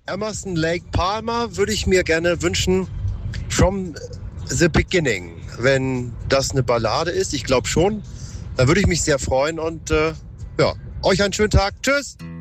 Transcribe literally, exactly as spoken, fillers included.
Emerson Lake Palmer würde ich mir gerne wünschen, From the Beginning. Wenn das eine Ballade ist, ich glaube schon, dann würde ich mich sehr freuen und äh, ja, euch einen schönen Tag. Tschüss!